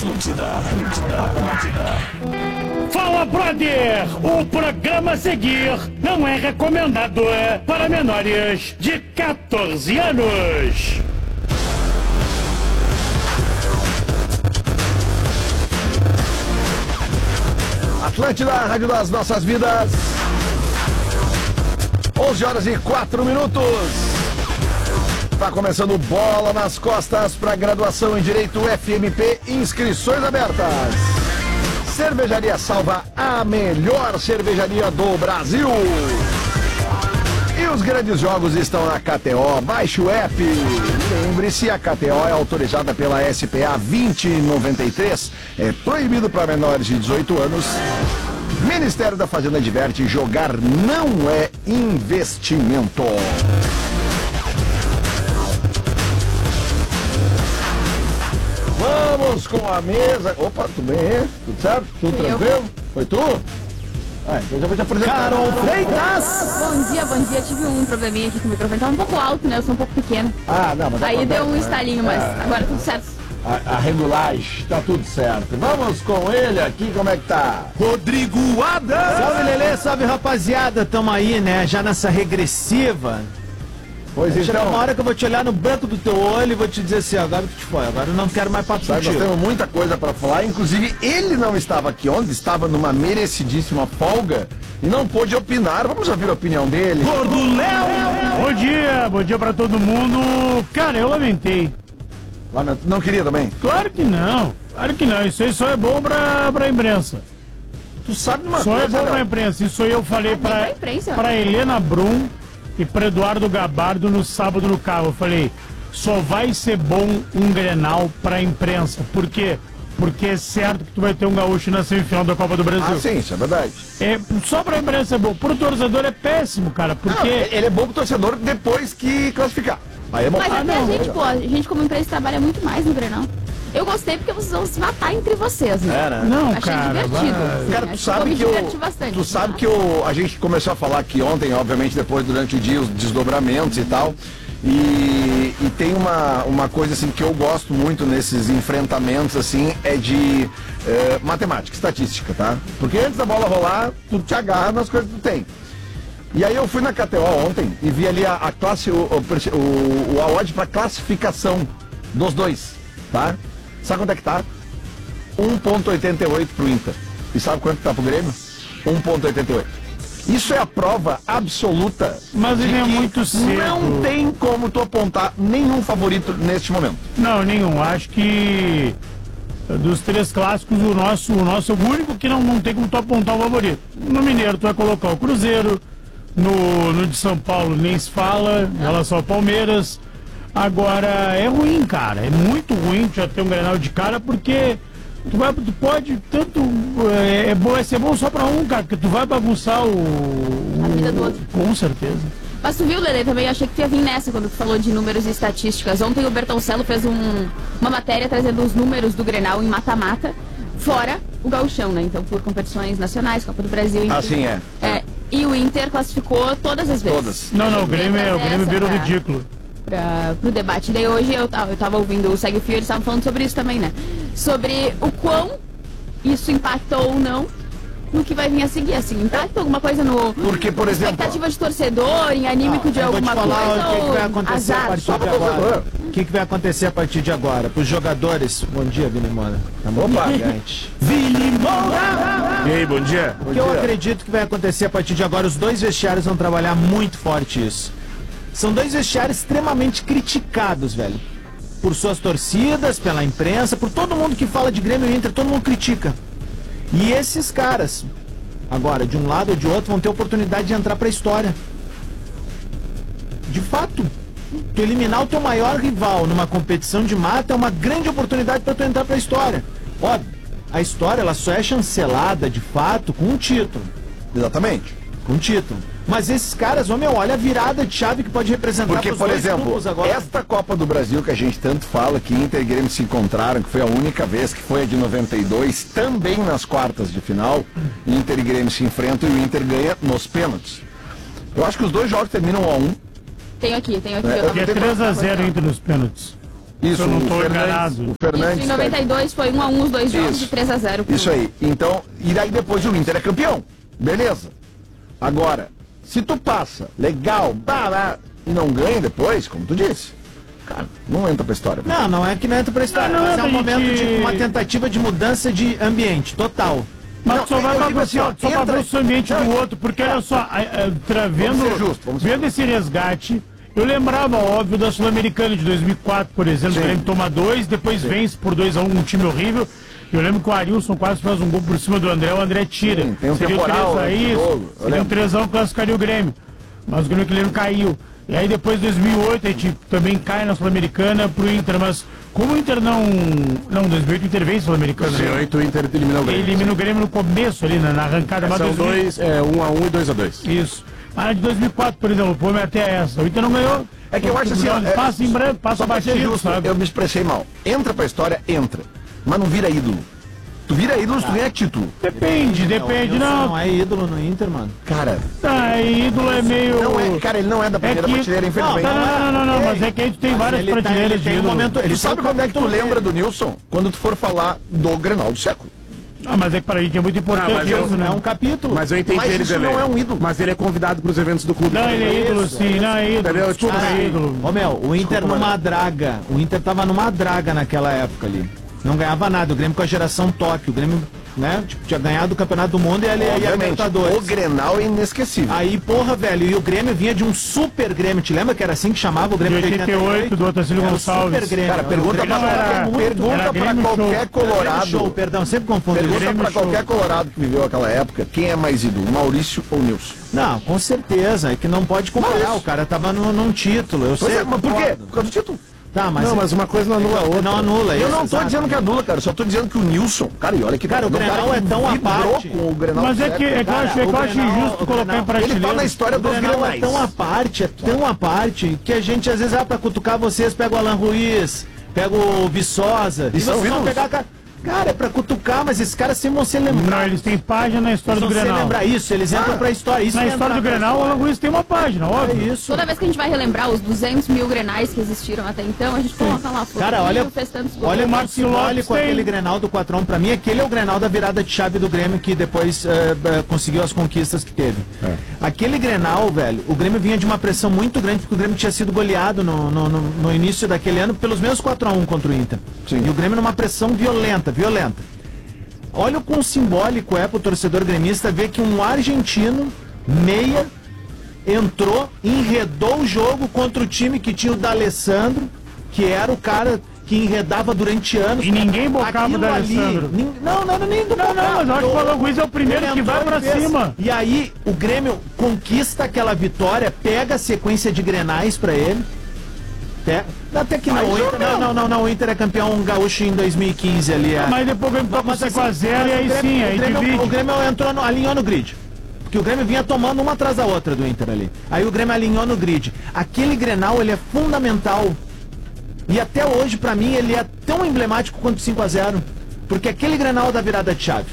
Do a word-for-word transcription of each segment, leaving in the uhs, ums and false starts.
Atlântida, Atlântida, Atlântida. Fala, brother! O programa a seguir não é recomendado para menores de quatorze anos. Atlântida, a rádio das nossas vidas. onze horas e quatro minutos. Está começando Bola nas Costas para graduação em Direito F M P, inscrições abertas. Cervejaria Salva, a melhor cervejaria do Brasil. E os grandes jogos estão na K T O. Baixe o app. Lembre-se, a K T O é autorizada pela S P A vinte noventa e três. É proibido para menores de dezoito anos. Ministério da Fazenda adverte: jogar não é investimento. Vamos com a mesa. Opa, tudo bem, hein? Tudo certo? Tudo Fui tranquilo? eu. Foi tu? Ah, então já vou te apresentar. Carol Freitas! Bom dia, bom dia. Tive um probleminha aqui com o microfone. Tava um pouco alto, né? Eu sou um pouco pequena. Ah, não, mas... Aí deu um né? estalinho, mas É, agora tudo certo. A, a regulagem, tá tudo certo. Vamos com ele aqui, como é que tá? Rodrigo Adams! Salve, Lelê, salve, rapaziada. Tamo aí, né? Já nessa regressiva. Pois Chega então, uma hora que eu vou te olhar no branco do teu olho e vou te dizer assim, ó, agora que te foi, agora eu não quero mais papo sabe, nós contigo. temos muita coisa pra falar. Inclusive, ele não estava aqui ontem, estava numa merecidíssima folga e não pôde opinar. Vamos ouvir a opinião dele. Gordo Léo! Bom dia, bom dia pra todo mundo. Cara, eu lamentei. Lamento- Não queria também? Claro que não, claro que não. Isso aí só é bom pra, pra imprensa. Tu sabe uma Só coisa, é bom pra Léo? imprensa. Isso aí eu falei Ah, pra, bem pra imprensa. pra Helena Brum e pra Eduardo Gabardo no sábado no carro. Eu falei, só vai ser bom um Grenal pra imprensa. Por quê? Porque é certo que tu vai ter um gaúcho na semifinal da Copa do Brasil. Ah, sim, isso é verdade. É, só pra imprensa é bom. Pro torcedor é péssimo, cara. Não, Porque... ele é bom pro torcedor depois que classificar. Aí é bom. Mas Ah, até não, a gente, não. pô, a gente como empresa trabalha muito mais no Grenal. Eu gostei porque vocês vão se matar entre vocês, né? É, né? Não, Achei cara, divertido. vai. assim, Cara, tu acho sabe vou me que eu, divertir bastante. tu sabe que eu, a gente começou a falar aqui ontem, obviamente depois durante o dia os desdobramentos e tal, e, e tem uma, uma coisa assim que eu gosto muito nesses enfrentamentos assim, é de eh, matemática, estatística, tá? Porque antes da bola rolar, tu te agarra nas coisas que tu tem. E aí eu fui na K T O ontem e vi ali a, a classe, o, o, o, a odd para classificação dos dois, tá? Sabe quanto é que tá? um ponto oitenta e oito pro Inter. E sabe quanto tá pro Grêmio? um ponto oitenta e oito. Isso é a prova absoluta. Mas de ele é que muito cedo. não tem como tu apontar nenhum favorito neste momento. Não, nenhum. Acho que dos três clássicos, o nosso, o nosso é o único que não, não tem como tu apontar o favorito. No Mineiro, tu vai colocar o Cruzeiro. No, no de São Paulo nem se fala, em relação ao Palmeiras. Agora, é ruim, cara. É muito ruim tu já ter um Grenal de cara, porque tu, vai, tu pode tanto... É, é bom, é ser bom só pra um, cara, porque tu vai bagunçar o... A vida do outro. Com certeza. Mas tu viu, Lelê, também achei que tu ia vir nessa quando tu falou de números e estatísticas. Ontem o Bertoncello fez um, uma matéria trazendo os números do Grenal em mata-mata, fora o gauchão, né? Então, por competições nacionais, Copa do Brasil... enfim. Assim é. É, e o Inter classificou todas as vezes. Todas. Não, não, o Grêmio, é, o Grêmio Essa vira o pra- ridículo. Pra, pro debate. Daí hoje eu tava, eu tava ouvindo o Segue Fio, eles estavam falando sobre isso também, né? Sobre o quão isso impactou ou não no que vai vir a seguir, assim. Impacta alguma coisa no... Porque, por exemplo, expectativa de torcedor, em anímico de Eu vou te alguma falar coisa o que, que vai ou acontecer a azar? partir Só de pra torcedor. agora. O que, que vai acontecer a partir de agora? Para os jogadores. Bom dia, Vini Moura. Tá muito Opa. gigante. Vini Moura! E aí, bom dia? O que eu acredito que vai acontecer a partir de agora, os dois vestiários vão trabalhar muito forte isso. São dois vestiários extremamente criticados, velho. Por suas torcidas, pela imprensa, por todo mundo que fala de Grêmio e Inter, todo mundo critica. E esses caras, agora, de um lado ou de outro, vão ter oportunidade de entrar pra história. De fato. Tu eliminar o teu maior rival numa competição de mata é uma grande oportunidade para tu entrar pra história. Óbvio, a história ela só é chancelada de fato com um título. exatamente. Com um título. Mas esses caras, ô meu, olha a virada de chave que pode representar Porque, pros por dois exemplo, grupos agora. esta Copa do Brasil que a gente tanto fala, que Inter e Grêmio se encontraram, que foi a única vez, que foi a de noventa e dois, também nas quartas de final, Inter e Grêmio se enfrentam e o Inter ganha nos pênaltis. Eu acho que os dois jogos terminam um a um. Tenho aqui, tenho aqui. É, eu tava- Que é três a zero entre os pênaltis. Isso, eu não o tô Fernandes, enganado. o Fernandes Isso, em noventa e dois foi um a um os dois jogos Isso. e três a zero. Isso aí. Então, e daí depois o Inter é campeão. Beleza. Agora, se tu passa, legal, bah, bah, e não ganha depois, como tu disse, cara, não entra pra história. Não, não é que não entra pra história, Não, não mas é é um pra momento gente- de uma tentativa de mudança de ambiente, total. Mas Não, só vai eu digo assim, bagunçar, ó, só entra- bagunça o ambiente Não, do outro, porque olha só, a- a- tra- vendo, ser justo, vamos ser vendo esse resgate, eu lembrava, óbvio, da Sul-Americana de dois mil e quatro, por exemplo, Sim. o Grêmio toma dois, depois vence por dois a um, um time horrível. Eu lembro que o Arilson quase faz um gol por cima do André, o André tira. Sim, tem um Seria temporal, três a né, de isso, jogo, eu seria um lembro. três a um que classificaria o Grêmio. Mas o Grêmio que lembro caiu. E aí depois, dois mil e oito, a gente também cai na Sul-Americana pro Inter, mas como o Inter não... Não, dois mil e oito o Inter vem Sul-Americana. né? dois mil e oito o Inter elimina o Ele Grêmio. elimina o Grêmio no começo ali, na, na arrancada. Mas São dois mil dois, é, um a um e dois a dois. Isso. Mas de dois mil e quatro, por exemplo, o Pômer até essa. O Inter não ganhou. É que eu acho assim, ó, é- Passa em branco, passa Só pra ser batido, justo, sabe? eu me expressei mal. Entra pra história, entra. Mas não vira ídolo. Tu vira ídolo se tu ganha título. Depende, depende, Nilson não. não é ídolo no Inter, mano. Cara, Ah, ídolo é meio... não é, cara, ele não é da primeira que- prateleira, infelizmente. Não, não, não, não, não, mas é que a gente tem várias ele tá- prateleiras ele de tem um ídolo. momento- ele Tu sabe quando é que tu lembra do Nilson? Quando tu for falar do Grenal do século. Ah, mas é que pra gente é muito importante mas eu- isso, né? É um capítulo. Mas eu entendi Mas ele, isso Delei. não é um ídolo. Mas ele é convidado pros eventos do clube. Não, ele é ídolo, Isso, sim, não, é ídolo. Entendeu? Desculpa, Tipo é assim, ídolo. Ô meu, o Inter Desculpa, numa mano. draga. O Inter tava numa draga naquela época ali. Não ganhava nada. O Grêmio com a geração Tóquio. O Grêmio, né, tipo, tinha ganhado o Campeonato do Mundo e ele ia Obviamente, o Libertadores. Grenal é inesquecível. Aí, porra, velho, e o Grêmio vinha de um super Grêmio. Te lembra que era assim que chamava o De Grêmio oitenta e oito, do Otacílio Era o Gonçalves. Super Grêmio. Cara, pergunta Não, pra, era- qualquer- pergunta era pra Grêmio qualquer Show. colorado. Show, perdão, sempre confundo. Pergunta Grêmio pra Show. qualquer colorado que viveu aquela época, quem é mais ídolo, Maurício ou Nilson? Não, com certeza. É que não pode comparar. Mas- O cara tava no, num título. Eu Pois sei. é, mas por quê? concordo. Por causa do título. Tá, mas. Não, mas uma coisa não anula a outra. Não anula Eu isso, não tô exato. dizendo que anula, cara, só tô dizendo que o Nilson, cara, e olha que Cara, o não, Grenal cara é que tão à vibrou parte. com o Grenal Mas do é que, é que eu século. acho, é que eu o acho Grenal- injusto o colocar em Grenal- prateleira. Ele tá na história O dos Grenal é Grenais. tão à parte, é tão à parte, que a gente às vezes, ah, pra cutucar vocês, pega o Alan Ruiz, pega o Viçosa. E são vocês vão ídolos. pegar, cara. Cara, é pra cutucar, mas esses caras sempre vão ser Não, lembrados. eles têm página na história do Vão ser Grenal. lembrar isso, eles entram Ah, pra história. Isso Na que história do entra pra Grenal, o história. Alan Ruiz tem uma página, É óbvio. isso. Toda vez que a gente vai relembrar os duzentos mil Grenais que existiram até então, a gente coloca lá. Cara, olha, fez tantos gols. olha o Marcos Marcos Lopes simbólico tem. aquele Grenal do quatro a um. Pra mim, aquele é o Grenal da virada de chave do Grêmio que depois eh, eh, conseguiu as conquistas que teve. Aquele Grenal, velho, o Grêmio vinha de uma pressão muito grande porque o Grêmio tinha sido goleado no, no, no- no início daquele ano pelos mesmos quatro a um contra o Inter. Sim. E o Grêmio numa pressão violenta, violenta. Olha o quão simbólico é pro torcedor gremista ver que um argentino, meia, entrou, enredou o jogo contra o time que tinha o D'Alessandro, que era o cara que enredava durante anos. E ninguém bocava Aquilo o D'Alessandro. ali- nin- Não, não era nem do Não, não, mas eu acho que o Alan Ruiz é o primeiro Ele que vai entrou pra e fez. cima. E aí o Grêmio conquista aquela vitória, pega a sequência de Grenais pra ele. Pega. Até que não, Mais o ou Inter, não, menos. não, não, não, o Inter é campeão gaúcho em dois mil e quinze ali. É. Mas depois o Grêmio toca Mas, cinco a zero mas e o aí Grêmio- sim, o aí Grêmio, divide. o Grêmio entrou no, alinhou no grid. Porque o Grêmio vinha tomando uma atrás da outra do Inter ali. Aí o Grêmio alinhou no grid. Aquele Grenal, ele é fundamental. E até hoje, pra mim, ele é tão emblemático quanto o cinco a zero. Porque aquele Grenal da virada de chave.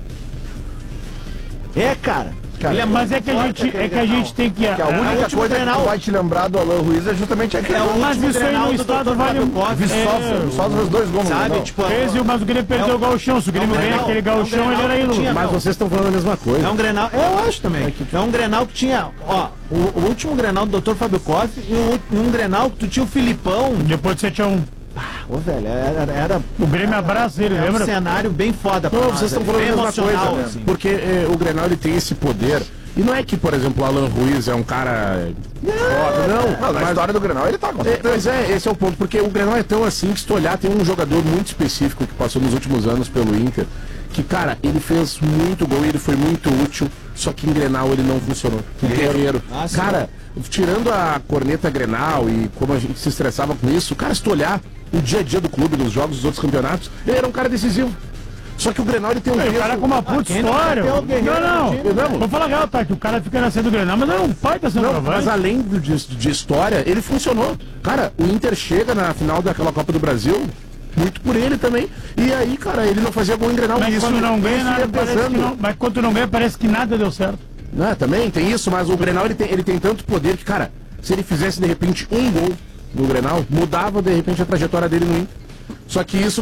É, cara. Cara, ele é Mas muito é que a forte, gente, aquele é que a Grenal. gente tem que... Que a a- única último coisa Grenal- que tu vai te lembrar do Alan Ruiz é justamente aquele. É o Mas último isso aí Grenal no do estado doutor vale- Fábio Koff. Viçosa, É, Viçosa os dois gols no Sabe, Grenal. tipo, Fez, mas o Grêmio perdeu É um- o gauchão. Se o Grêmio é um ganha Grenal, aquele é um gauchão, ele Grenal era que ídolo. tinha- Mas vocês estão falando a mesma coisa. É um Grenal, eu acho também. É um Grenal que tinha, ó, o, o último Grenal do doutor Fábio Koff e um, um Grenal que tu tinha o Filipão. Depois de sete a um. Ô, velho, era, era O Grêmio abraça ele, é um lembra? cenário bem foda pra Não, nós, vocês estão é falando a bem mesma coisa, emocional, né? assim. Porque eh, o Grenal ele tem esse poder. E não é que, por exemplo, o Alan Ruiz é um cara. Foda, não. Não, na mas- história do Grenal ele tá com É, certeza. mas é, esse é o ponto, porque o Grenal é tão assim que se tu olhar, tem um jogador muito específico que passou nos últimos anos pelo Inter, que, cara, ele fez muito gol e ele foi muito útil, só que em Grenal ele não funcionou. O Guerreiro. Ah, sim. Cara, tirando a corneta Grenal e como a gente se estressava com isso, cara, se tu olhar o dia a dia do clube, dos jogos dos outros campeonatos, ele era um cara decisivo. Só que o Grenal ele tem um O peso. cara com uma puta quem não história. quer ter o Guerreiro Não, no time, não. não. Vou falar real, tá? Que o cara fica na cena do Grenal, mas era um pai da Não, mas centroavante. além do- de, de história, ele funcionou. Cara, o Inter chega na final daquela Copa do Brasil muito por ele também. E aí, cara, ele não fazia gol em Grenal. Mas isso, quando não ganha, isso nada, ia parece que pesando. não, mas quando tu não ganha, parece que nada deu certo. Né, também tem isso, mas o Grenal ele tem, ele tem tanto poder que, cara, se ele fizesse de repente um gol, no Grenal, mudava de repente a trajetória dele no Inter. Só que isso